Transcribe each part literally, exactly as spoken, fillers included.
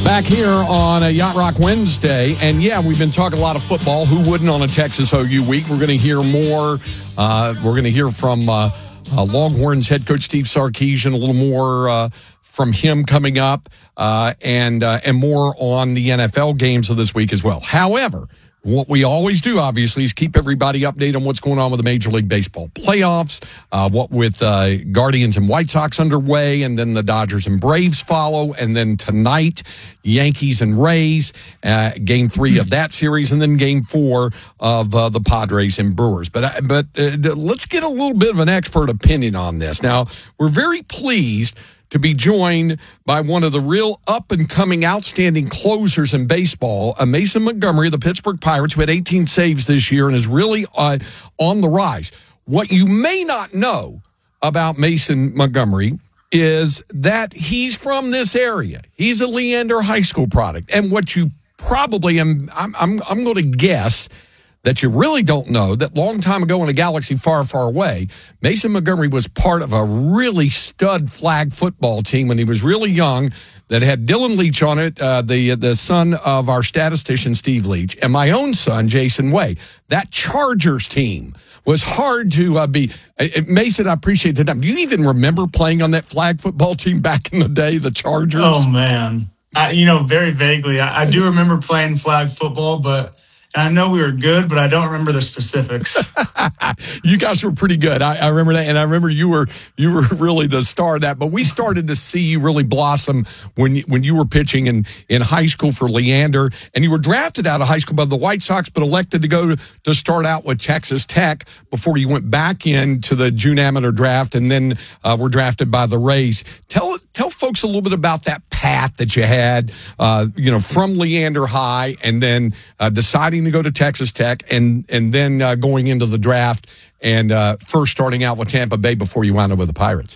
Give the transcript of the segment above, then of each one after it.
Back here on a Yacht Rock Wednesday, and yeah, we've been talking a lot of football. Who wouldn't on a Texas O U week? We're going to hear more. Uh, we're going to hear from uh, uh, Longhorns head coach Steve Sarkisian, a little more uh, from him coming up, uh, and uh, and more on the N F L games of this week as well. However, what we always do, obviously, is keep everybody updated on what's going on with the Major League Baseball playoffs, uh, what with uh, Guardians and White Sox underway, and then the Dodgers and Braves follow, and then tonight, Yankees and Rays, uh, game three of that series, and then game four of uh, the Padres and Brewers. But, uh, but uh, let's get a little bit of an expert opinion on this. Now, we're very pleased to be joined by one of the real up-and-coming outstanding closers in baseball, uh, Mason Montgomery of the Pittsburgh Pirates, who had eighteen saves this year and is really uh, on the rise. What you may not know about Mason Montgomery is that he's from this area. He's a Leander High School product. And what you probably, am, I'm, I'm, I'm going to guess that you really don't know, that long time ago in a galaxy far, far away, Mason Montgomery was part of a really stud flag football team when he was really young that had Dylan Leach on it, uh, the the son of our statistician, Steve Leach, and my own son, Jason Way. That Chargers team was hard to uh, be. Uh, Mason, I appreciate the time. Do you even remember playing on that flag football team back in the day, the Chargers? Oh, man. I, you know, very vaguely. I, I do remember playing flag football, but I know we were good, but I don't remember the specifics. You guys were pretty good. I, I remember that, and I remember you were you were really the star of that. But we started to see you really blossom when you, when you were pitching in, in high school for Leander, and you were drafted out of high school by the White Sox, but elected to go to, to start out with Texas Tech before you went back into the June amateur draft, and then uh, were drafted by the Rays. Tell tell folks a little bit about that path that you had, uh, you know, from Leander High, and then uh, deciding to go to Texas Tech, and and then uh, going into the draft, and uh, first starting out with Tampa Bay before you wound up with the Pirates.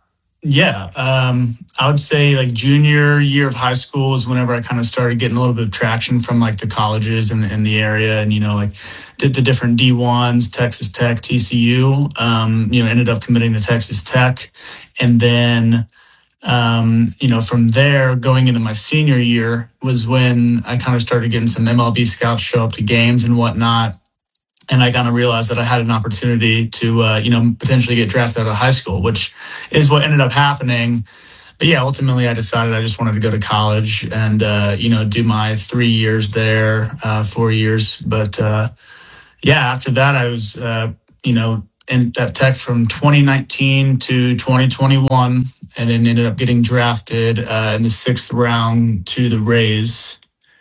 Yeah, um, I would say like junior year of high school is whenever I kind of started getting a little bit of traction from like the colleges in, in the area, and you know, like did the different D ones, Texas Tech, T C U. Um, you know, ended up committing to Texas Tech, and then. Um, you know, from there, going into my senior year was when I kind of started getting some M L B scouts show up to games and whatnot. And I kind of realized that I had an opportunity to, uh, you know, potentially get drafted out of high school, which is what ended up happening. But yeah, ultimately I decided I just wanted to go to college and, uh, you know, do my three years there, uh, four years. But, uh, yeah, after that I was, uh, you know, in at Tech from twenty nineteen to twenty twenty-one, and then ended up getting drafted uh, in the sixth round to the Rays.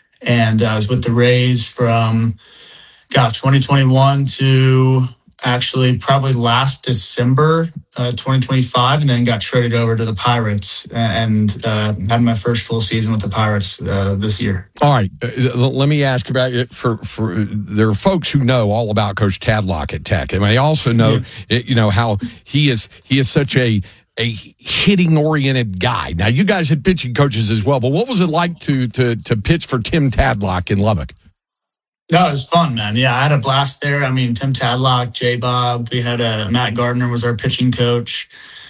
And I was with the Rays from, God, twenty twenty-one to actually probably last December uh, twenty twenty-five, and then got traded over to the Pirates and uh, had my first full season with the Pirates uh, this year. All right, uh, let me ask about it. For for there are folks who know all about Coach Tadlock at Tech, and they also know yeah. you know how he is he is such a a hitting oriented guy. Now, you guys had pitching coaches as well, but what was it like to to to pitch for Tim Tadlock in Lubbock? No, it was fun, man. Yeah, I had a blast there. I mean, Tim Tadlock, J-Bob, we had a, Matt Gardner was our pitching coach.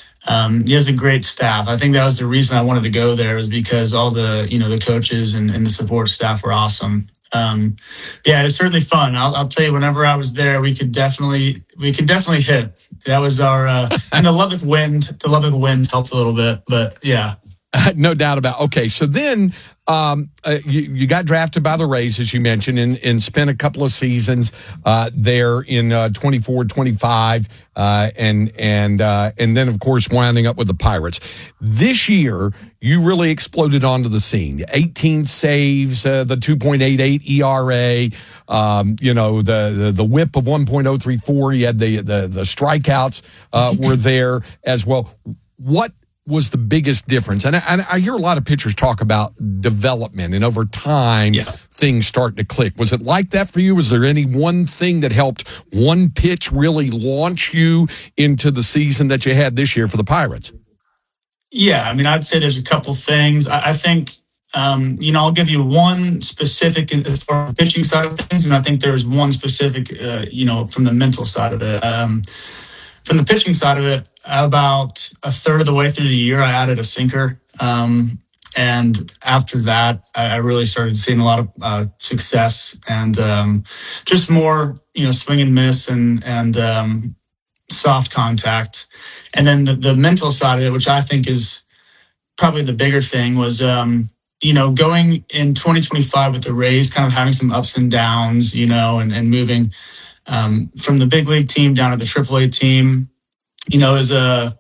Um, he has a great staff. I think that was the reason I wanted to go there, was because all the, you know, the coaches and, and the support staff were awesome. Um, yeah, it was certainly fun. I'll, I'll tell you, whenever I was there, we could definitely, we could definitely hit. That was our, uh, and the Lubbock wind, the Lubbock wind helped a little bit, but yeah. No doubt about it. Okay, so then um, uh, you, you got drafted by the Rays, as you mentioned, and, and spent a couple of seasons uh, there in uh, twenty-four, twenty-five, uh, and and uh, and then, of course, winding up with the Pirates. This year, you really exploded onto the scene. eighteen saves, uh, the two point eight eight E R A, um, you know, the, the the whip of one point oh three four. You had the the, the strikeouts uh, were there as well. What was the biggest difference? And I, and I hear a lot of pitchers talk about development, and over time, yeah. things start to click. Was it like that for you? Was there any one thing that helped one pitch really launch you into the season that you had this year for the Pirates? Yeah, I mean, I'd say there's a couple things. I, I think, um, you know, I'll give you one specific as far as the pitching side of things, and I think there's one specific, uh, you know, from the mental side of it. Um, from the pitching side of it, about a third of the way through the year, I added a sinker. Um, and after that, I, I really started seeing a lot of uh, success and um, just more, you know, swing and miss and and um, soft contact. And then the, the mental side of it, which I think is probably the bigger thing, was um, you know, going in twenty twenty-five with the Rays, kind of having some ups and downs, you know, and, and moving um, from the big league team down to the triple A team, you know, is a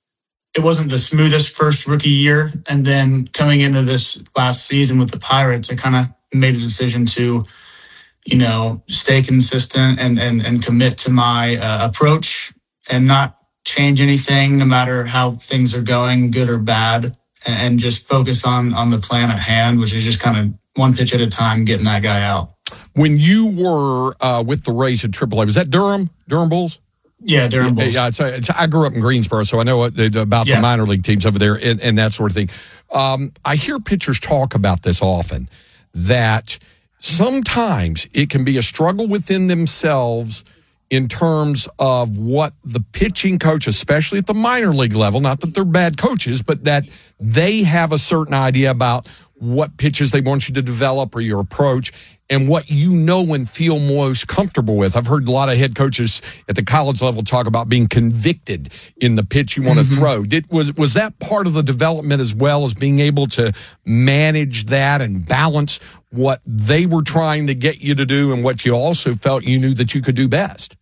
it wasn't the smoothest first rookie year. And then coming into this last season with the Pirates, I kind of made a decision to, you know, stay consistent and, and, and commit to my uh, approach and not change anything, no matter how things are going, good or bad, and just focus on, on the plan at hand, which is just kind of one pitch at a time, getting that guy out. When you were uh, with the Rays at triple A, was that Durham, Durham Bulls? Yeah, Durham Bulls. Yeah, it's, it's, I grew up in Greensboro, so I know what, about yeah. the minor league teams over there and, and that sort of thing. Um, I hear pitchers talk about this often, that sometimes it can be a struggle within themselves in terms of what the pitching coach, especially at the minor league level, not that they're bad coaches, but that they have a certain idea about what pitches they want you to develop or your approach and what you know and feel most comfortable with. I've heard a lot of head coaches at the college level talk about being convicted in the pitch you want mm-hmm. to throw. Did, was, was that part of the development as well, as being able to manage that and balance what they were trying to get you to do and what you also felt you knew that you could do best?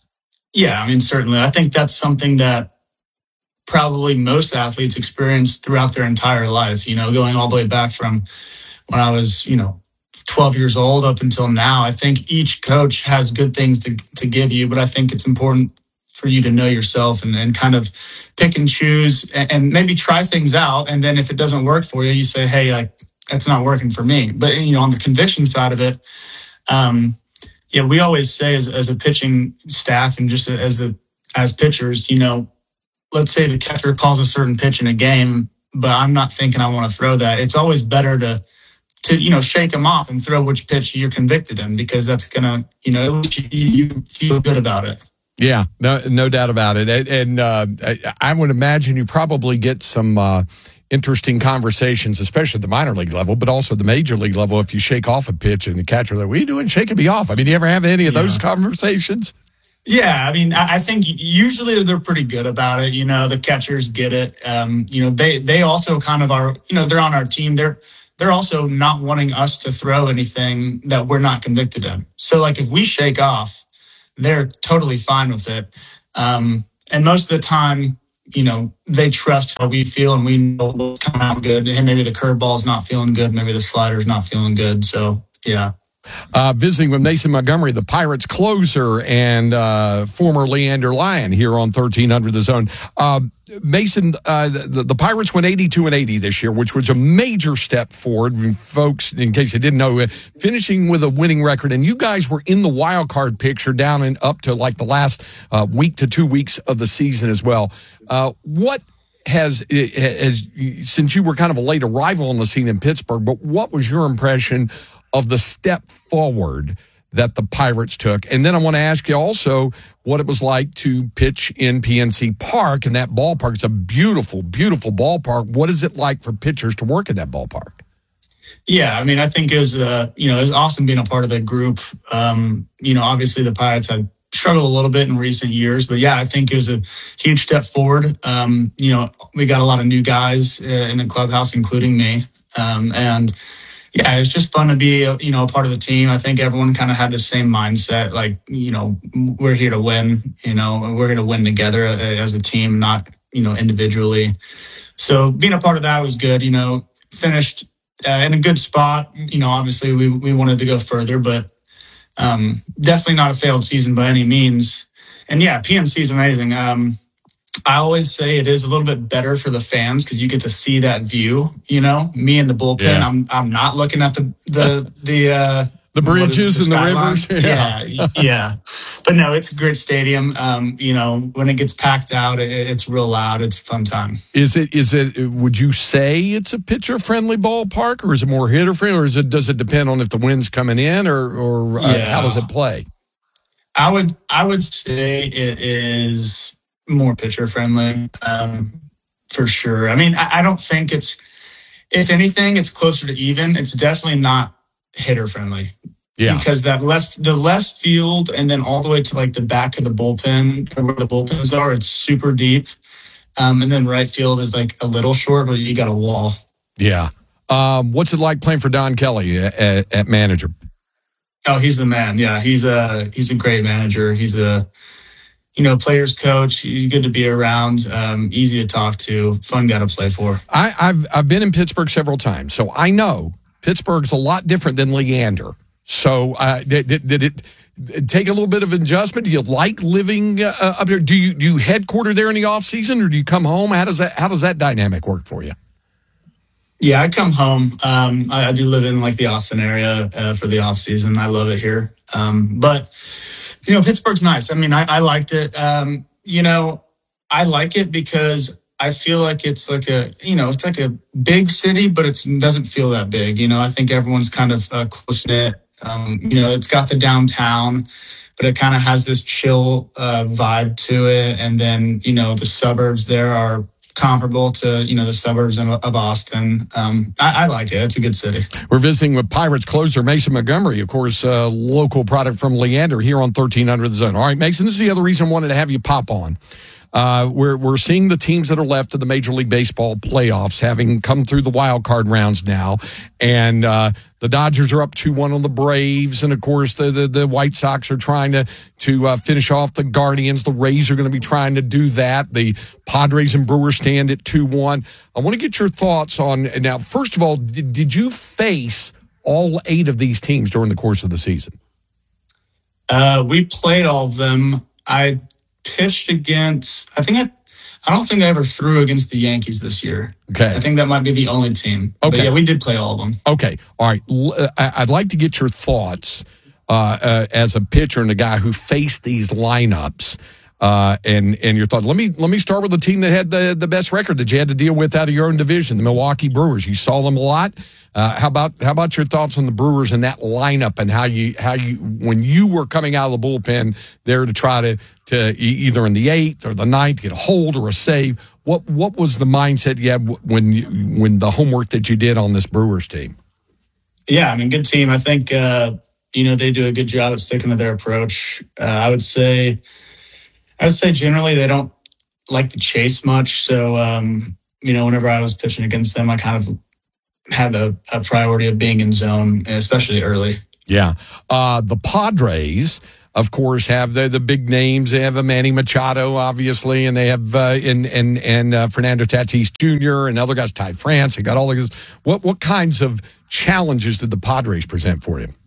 Yeah, I mean, certainly. I think that's something that probably most athletes experience throughout their entire life, you know, going all the way back from when I was, you know, twelve years old up until now. I think each coach has good things to, to give you, but I think it's important for you to know yourself and, and kind of pick and choose and, and maybe try things out. And then if it doesn't work for you, you say, hey, like, that's not working for me. But, you know, on the conviction side of it, um, yeah, we always say as, as a pitching staff and just as a, as pitchers, you know, let's say the catcher calls a certain pitch in a game, but I'm not thinking I want to throw that. It's always better to, to, you know, shake them off and throw which pitch you're convicted in, because that's going to, you know, at least you, you feel good about it. Yeah, no, no doubt about it. And, and uh, I would imagine you probably get some uh, interesting conversations, especially at the minor league level, but also the major league level. If you shake off a pitch and the catcher, like, what are you doing shaking me off? I mean, do you ever have any of yeah. those conversations? Yeah, I mean, I think usually they're pretty good about it. You know, the catchers get it. Um, you know, they they also kind of are, you know, they're on our team. They're they're also not wanting us to throw anything that we're not convicted in. So, like, if we shake off, they're totally fine with it. Um, and most of the time, you know, they trust how we feel and we know what's coming out good. And maybe the curveball's not feeling good. Maybe the slider's not feeling good. So, yeah. Uh, visiting with Mason Montgomery, the Pirates closer, and uh, former Leander Lyon here on thirteen hundred The Zone. Uh, Mason, uh, the, the Pirates went eighty-two and eighty this year, which was a major step forward. Folks, in case you didn't know, finishing with a winning record, and you guys were in the wild card picture down and up to like the last uh, week to two weeks of the season as well. Uh, what has, has, since you were kind of a late arrival on the scene in Pittsburgh, but what was your impression of the step forward that the Pirates took? And then I want to ask you also what it was like to pitch in P N C Park, and that ballpark. It's a beautiful, beautiful ballpark. What is it like for pitchers to work in that ballpark? Yeah, I mean, I think it was, uh, you know, it was awesome being a part of the group. Um, you know, obviously the Pirates had struggled a little bit in recent years, but yeah, I think it was a huge step forward. Um, you know, we got a lot of new guys uh, in the clubhouse, including me. Um, and yeah, it's just fun to be, a, you know, a part of the team. I think everyone kind of had the same mindset. Like, you know, we're here to win, you know, we're here to win together as a team, not, you know, individually. So being a part of that was good, you know, finished uh, in a good spot. You know, obviously we, we wanted to go further, but um, definitely not a failed season by any means. And yeah, P N C is amazing. Um, I always say it is a little bit better for the fans because you get to see that view. You know, me and the bullpen. Yeah. I'm I'm not looking at the the the uh, the bridges the and the rivers. Yeah. yeah, yeah. But no, it's a great stadium. Um, you know, when it gets packed out, it, it's real loud. It's a fun time. Is it? Is it? Would you say it's a pitcher friendly ballpark, or is it more hitter friendly, or is it? Does it depend on if the wind's coming in, or or uh, yeah. how does it play? I would I would say it is more pitcher friendly, um, for sure. I mean, I, I don't think it's If anything, it's closer to even. It's definitely not hitter friendly. Yeah. Because that left, the left field and then all the way to like the back of the bullpen, where the bullpens are, it's super deep. Um, and then right field is like a little short, but you got a wall. Yeah. Um, what's it like playing for Don Kelly at, at manager? Oh, he's the man. Yeah, he's a he's a great manager. He's a you know players coach. He's good to be around. Um, easy to talk to. Fun guy to play for. I, I've I've been in Pittsburgh several times, so I know Pittsburgh's a lot different than Leander. So uh, did, did, did it take a little bit of adjustment? Do you like living uh, up there? Do you do you headquarter there in the off season, or do you come home? How does that how does that dynamic work for you? Yeah, I come home. Um, I, I do live in like the Austin area uh, for the off season. I love it here. Um, but you know, Pittsburgh's nice. I mean, I, I liked it. Um, you know, I like it because I feel like it's like a, you know, it's like a big city, but it doesn't feel that big. You know, I think everyone's kind of uh, close knit. Um, you know, it's got the downtown, but it kind of has this chill uh, vibe to it. And then, you know, the suburbs there are comparable to, you know, the suburbs of, of Austin. Um, I, I like it. It's a good city. We're visiting with Pirates closer Mason Montgomery, of course, uh, local product from Leander here on thirteen hundred The Zone. All right, Mason, this is the other reason I wanted to have you pop on. Uh, we're we're seeing the teams that are left of the Major League Baseball playoffs having come through the wild card rounds now, and uh, the Dodgers are up two one on the Braves, and of course the the, the White Sox are trying to to uh, finish off the Guardians. The Rays are going to be trying to do that. The Padres and Brewers stand at two one. I want to get your thoughts on now. First of all, did, did you face all eight of these teams during the course of the season? Uh, we played all of them. I pitched against, I think I, I don't think I ever threw against the Yankees this year. Okay. I think that might be the only team. Okay. But yeah, we did play all of them. Okay. All right. I'd like to get your thoughts uh, uh, as a pitcher and a guy who faced these lineups uh, and and your thoughts. Let me let me start with the team that had the, the best record that you had to deal with out of your own division, the Milwaukee Brewers. You saw them a lot. Uh, how about how about your thoughts on the Brewers and that lineup and how you how you when you were coming out of the bullpen there to try to to either in the eighth or the ninth get a hold or a save? What what was the mindset you had when you, when the homework that you did on this Brewers team? Yeah, I mean, good team. I think uh, you know they do a good job at sticking to their approach. Uh, I would say, I would say generally they don't like to chase much. So um, you know, whenever I was pitching against them, I kind of had a, a priority of being in zone, especially early. Yeah. Uh, the Padres, of course, have the, the big names. They have a Manny Machado, obviously, and they have uh, and and and uh, Fernando Tatis Junior and other guys, Ty France. They got all the guys. What what kinds of challenges did the Padres present for you?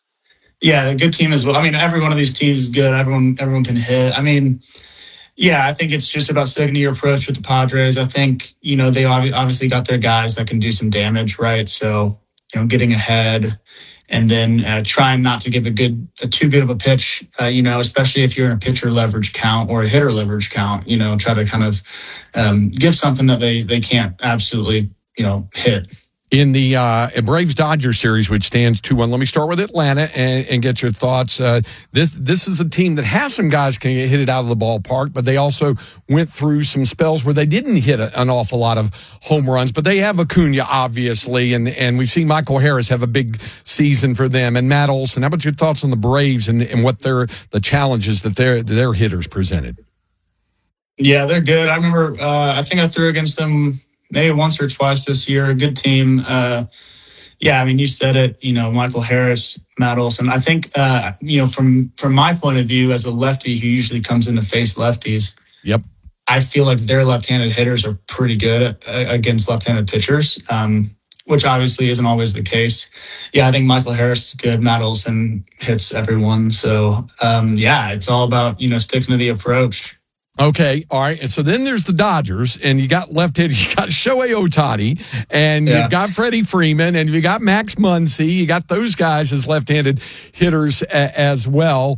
Yeah, a good team as well. I mean, every one of these teams is good. Everyone everyone can hit. I mean, yeah, I think it's just about sticking to your approach with the Padres. I think, you know, they obviously got their guys that can do some damage, right? So, you know, getting ahead and then uh, trying not to give a good, a too good of a pitch, uh, you know, especially if you're in a pitcher leverage count or a hitter leverage count, you know, try to kind of um, give something that they, they can't absolutely, you know, hit. In the uh, Braves-Dodgers series, which stands two one, let me start with Atlanta and, and get your thoughts. Uh, this this is a team that has some guys can hit it out of the ballpark, but they also went through some spells where they didn't hit a, an awful lot of home runs. But they have Acuna, obviously, and, and we've seen Michael Harris have a big season for them, and Matt Olson. How about your thoughts on the Braves and, and what their the challenges that their their hitters presented? Yeah, they're good. I remember, uh, I think I threw against them maybe once or twice this year. A good team. Uh, yeah, I mean, you said it, you know, Michael Harris, Matt Olson. I think, uh, you know, from, from my point of view as a lefty who usually comes in to face lefties, yep, I feel like their left-handed hitters are pretty good at, uh, against left-handed pitchers, um, which obviously isn't always the case. Yeah, I think Michael Harris is good. Matt Olson hits everyone. So, um, yeah, it's all about, you know, sticking to the approach. Okay, all right. And so then there's the Dodgers, and you got left-handed, you got Shohei Ohtani, and yeah. you've got Freddie Freeman, and you got Max Muncy. You got those guys as left-handed hitters a, as well.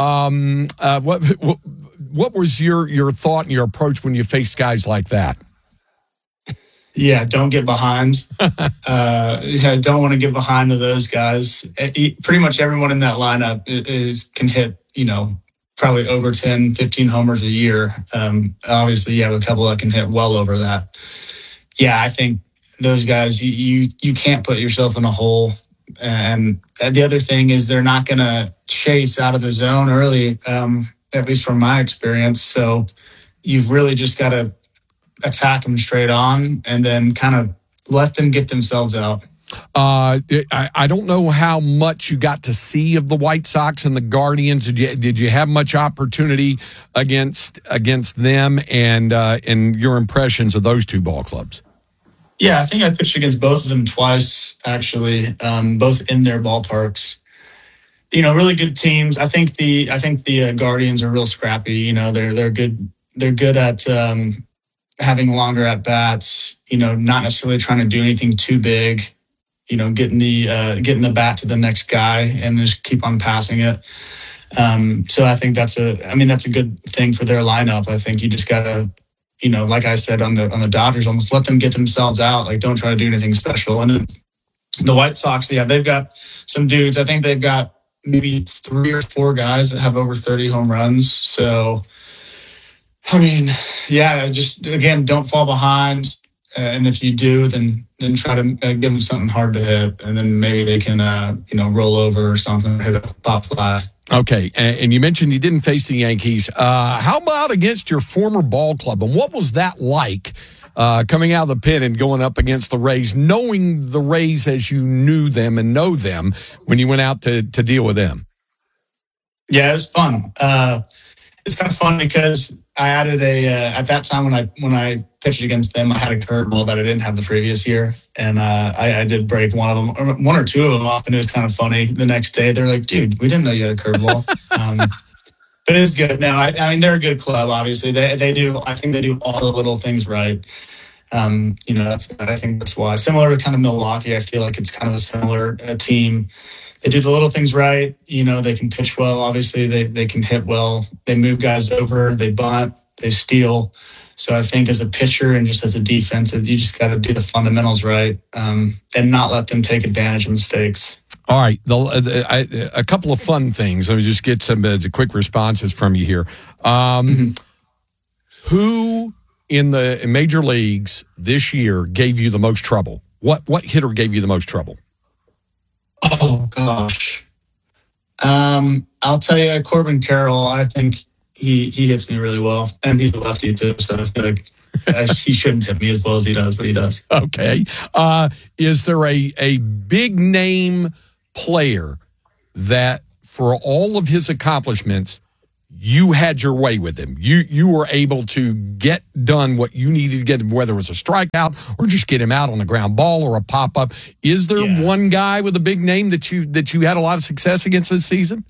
Um, uh, what, what what was your your thought and your approach when you faced guys like that? Yeah, don't get behind. uh, yeah, don't want to get behind to those guys. Pretty much everyone in that lineup is can hit, you know, probably over ten, fifteen homers a year. Um, obviously, you have a couple that can hit well over that. Yeah, I think those guys, you, you, you can't put yourself in a hole. And the other thing is they're not going to chase out of the zone early, um, at least from my experience. So you've really just got to attack them straight on and then kind of let them get themselves out. Uh, I, I don't know how much you got to see of the White Sox and the Guardians. Did you, did you have much opportunity against against them, and uh, and your impressions of those two ball clubs? Yeah, I think I pitched against both of them twice, actually, um, both in their ballparks. You know, really good teams. I think the I think the uh, Guardians are real scrappy. You know, they're they're good. They're good at um, having longer at bats. You know, not necessarily trying to do anything too big. You know, getting the uh, getting the bat to the next guy and just keep on passing it. Um, so I think that's a, I mean, that's a good thing for their lineup. I think you just gotta, you know, like I said on the on the Dodgers, almost let them get themselves out. Like, don't try to do anything special. And then the White Sox, yeah, they've got some dudes. I think they've got maybe three or four guys that have over thirty home runs. So, I mean, yeah, just again, don't fall behind. Uh, and if you do, then then try to uh, give them something hard to hit, and then maybe they can, uh, you know, roll over or something, hit a pop fly. Okay, and, and you mentioned you didn't face the Yankees. Uh, how about against your former ball club, and what was that like uh, coming out of the pen and going up against the Rays, knowing the Rays as you knew them and know them when you went out to to deal with them? Yeah, it was fun. Uh, it's kind of fun because I added a uh, at that time when I when I pitched against them, I had a curveball that I didn't have the previous year, and uh, I, I did break one of them, or one or two of them off, and it was kind of funny. The next day, they're like, "Dude, we didn't know you had a curveball." um, but it's good. No, I, I mean they're a good club. Obviously, they they do. I think they do all the little things right. Um, you know, that's I think that's why. Similar to kind of Milwaukee, I feel like it's kind of a similar uh, team. They do the little things right. You know, they can pitch well. Obviously, they they can hit well. They move guys over. They bunt. They steal. So I think as a pitcher and just as a defensive, you just got to do the fundamentals right, um, and not let them take advantage of mistakes. All right, the, the, I, a couple of fun things. Let me just get some uh, quick responses from you here. Um, mm-hmm. Who in the major leagues this year gave you the most trouble? What what hitter gave you the most trouble? Oh gosh, um, I'll tell you, Corbin Carroll. I think. He he hits me really well, and he's a lefty too, so I feel like he shouldn't hit me as well as he does, but he does. Okay. Uh, is there a, a big name player that, for all of his accomplishments, you had your way with him? You you were able to get done what you needed to get him, whether it was a strikeout or just get him out on a ground ball or a pop-up. Is there yeah. one guy with a big name that you that you had a lot of success against this season?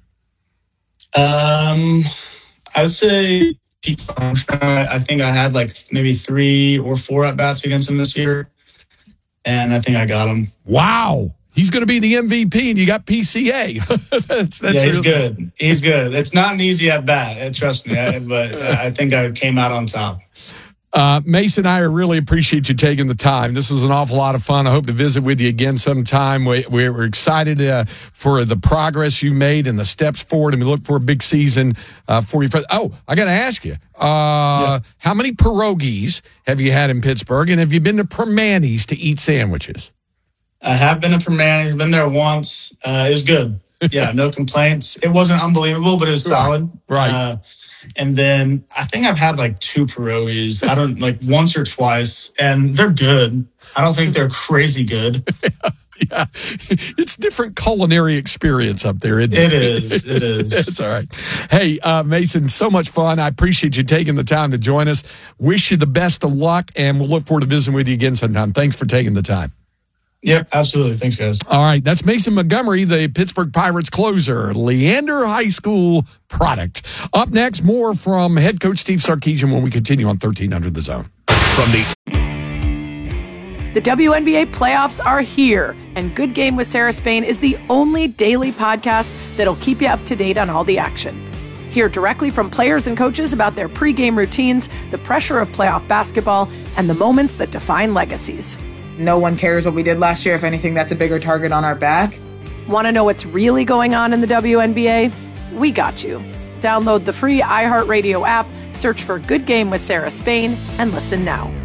Um... I would say Pete Armstrong. I think I had like maybe three or four at-bats against him this year, and I think I got him. Wow. He's going to be the M V P, and you got P C A. that's, that's yeah, he's really- good. He's good. It's not an easy at-bat, trust me, I, but I think I came out on top. Uh, Mason, I really appreciate you taking the time. This was an awful lot of fun. I hope to visit with you again sometime. We, we're excited uh, for the progress you made and the steps forward, and we look for a big season uh, for you. Oh, I got to ask you, uh, yeah. how many pierogies have you had in Pittsburgh, and have you been to Permanis to eat sandwiches? I have been to Permanis. Been there once. Uh, it was good. Yeah, no complaints. It wasn't unbelievable, but it was solid. Right. Uh, And then I think I've had like two pierogies. I don't like once or twice, and they're good. I don't think they're crazy good. yeah, yeah, it's different culinary experience up there, isn't it? It is. It is. It's all right. Hey, uh, Mason, so much fun. I appreciate you taking the time to join us. Wish you the best of luck, and we'll look forward to visiting with you again sometime. Thanks for taking the time. Yep, absolutely. Thanks, guys. All right, that's Mason Montgomery, the Pittsburgh Pirates closer, Leander High School product. Up next, more from head coach Steve Sarkisian when we continue on thirteen hundred The Zone. From the The W N B A playoffs are here, and Good Game with Sarah Spain is the only daily podcast that'll keep you up to date on all the action. Hear directly from players and coaches about their pregame routines, the pressure of playoff basketball, and the moments that define legacies. No one cares what we did last year. If anything, that's a bigger target on our back. Want to know what's really going on in the W N B A? We got you. Download the free iHeartRadio app, search for Good Game with Sarah Spain, and listen now.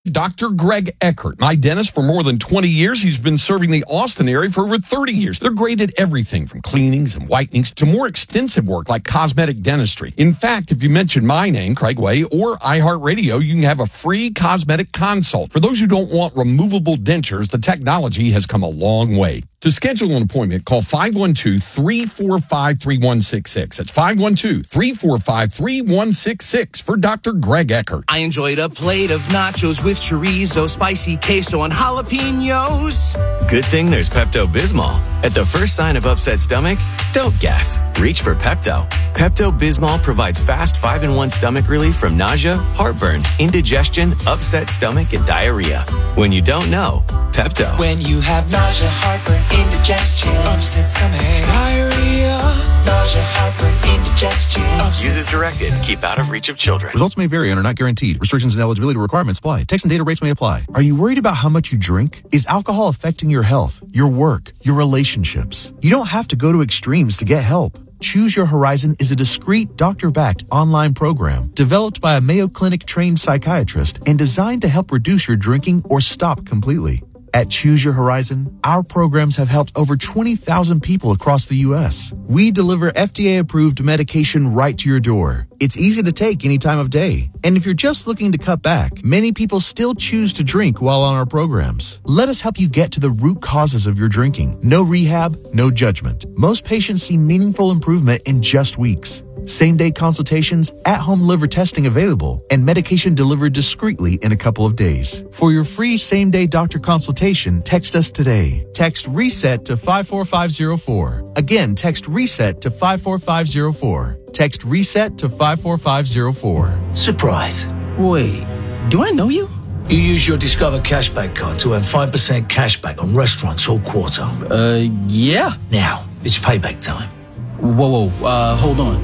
Doctor Greg Eckert, my dentist for more than twenty years. He's been serving the Austin area for over thirty years. They're great at everything from cleanings and whitenings to more extensive work like cosmetic dentistry. In fact, if you mention my name, Craig Way, or iHeartRadio, you can have a free cosmetic consult. For those who don't want removable dentures, the technology has come a long way. To schedule an appointment, call five one two, three four five, three one six six. That's five one two, three four five, three one six six for Doctor Greg Eckert. I enjoyed a plate of nachos with chorizo, spicy queso, and jalapenos. Good thing there's Pepto-Bismol. At the first sign of upset stomach, don't guess. Reach for Pepto. Pepto-Bismol provides fast five in one stomach relief from nausea, heartburn, indigestion, upset stomach, and diarrhea. When you don't know, Pepto. When you have nausea, heartburn, indigestion, upset stomach, diarrhea, nausea, heartburn, indigestion. Use as directed. Keep out of reach of children. Results may vary and are not guaranteed. Restrictions and eligibility requirements apply. Text and data rates may apply. Are you worried about how much you drink? Is alcohol affecting your health, your work, your relationships? You don't have to go to extremes to get help. Choose Your Horizon is a discreet, doctor-backed online program developed by a Mayo Clinic-trained psychiatrist and designed to help reduce your drinking or stop completely. At Choose Your Horizon, our programs have helped over twenty thousand people across the U S. We deliver F D A-approved medication right to your door. It's easy to take any time of day. And if you're just looking to cut back, many people still choose to drink while on our programs. Let us help you get to the root causes of your drinking. No rehab, no judgment. Most patients see meaningful improvement in just weeks. Same-day consultations, at-home liver testing available, and medication delivered discreetly in a couple of days. For your free same-day doctor consultation, text us today. Text RESET to five four five zero four. Again, text RESET to five four five zero four. Text RESET to five four five zero four. Surprise. Wait, do I know you? You use your Discover Cashback card to earn five percent cashback on restaurants all quarter. Uh, yeah. Now, it's payback time. Whoa, whoa, uh, hold on.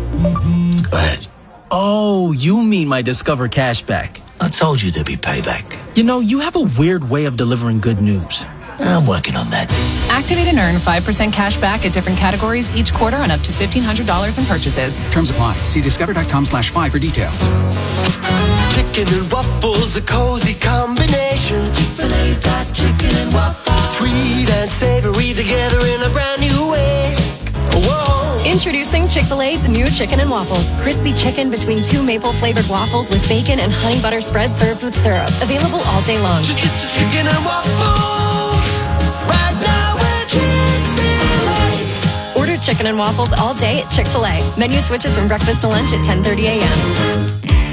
Go ahead. Oh, you mean my Discover Cashback. I told you there'd be payback. You know, you have a weird way of delivering good news. I'm working on that. Activate and earn five percent cash back at different categories each quarter on up to fifteen hundred dollars in purchases. Terms apply. See discover.com slash five for details. Chicken and waffles, a cozy combination. Chick-fil-A's got chicken and waffles. Sweet and savory together in a brand new way. Whoa. Introducing Chick-fil-A's new chicken and waffles. Crispy chicken between two maple-flavored waffles with bacon and honey butter spread served with syrup. Available all day long. Chicken and waffles. Right now at Chick-fil-A. Order chicken and waffles all day at Chick-fil-A. Menu switches from breakfast to lunch at ten thirty a.m.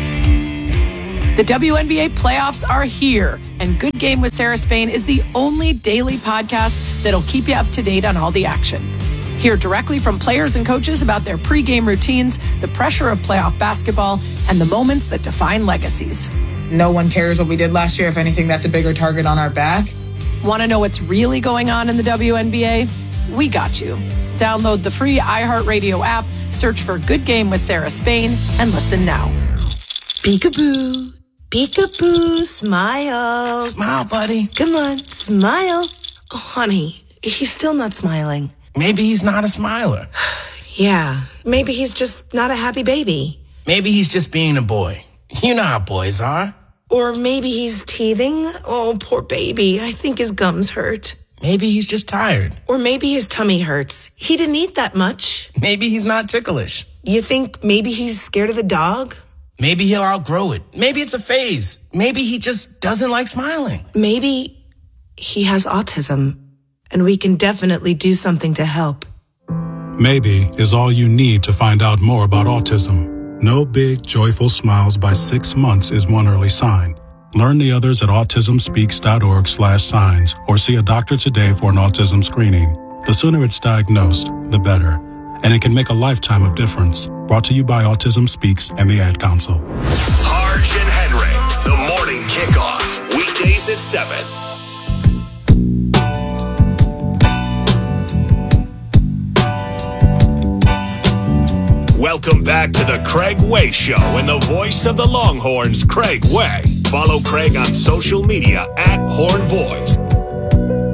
The W N B A playoffs are here, and Good Game with Sarah Spain is the only daily podcast that'll keep you up to date on all the action. Hear directly from players and coaches about their pregame routines, the pressure of playoff basketball, and the moments that define legacies. No one cares what we did last year. If anything, that's a bigger target on our back. Want to know what's really going on in the W N B A? We got you. Download the free iHeartRadio app, search for Good Game with Sarah Spain, and listen now. Peekaboo. Peekaboo. Smile. Smile, buddy. Come on, smile. Oh, honey, he's still not smiling. Maybe he's not a smiler. Yeah, maybe he's just not a happy baby. Maybe he's just being a boy. You know how boys are. Or maybe he's teething. Oh, poor baby. I think his gums hurt. Maybe he's just tired. Or maybe his tummy hurts. He didn't eat that much. Maybe he's not ticklish. You think maybe he's scared of the dog? Maybe he'll outgrow it. Maybe it's a phase. Maybe he just doesn't like smiling. Maybe he has autism, and we can definitely do something to help. Maybe is all you need to find out more about autism. No big, joyful smiles by six months is one early sign. Learn the others at autismspeaks.org slash signs or see a doctor today for an autism screening. The sooner it's diagnosed, the better. And it can make a lifetime of difference. Brought to you by Autism Speaks and the Ad Council. Harge and Henry, the morning kickoff. Weekdays at seven. Welcome back to the Craig Way Show and the voice of the Longhorns, Craig Way. Follow Craig on social media at Horn Voice.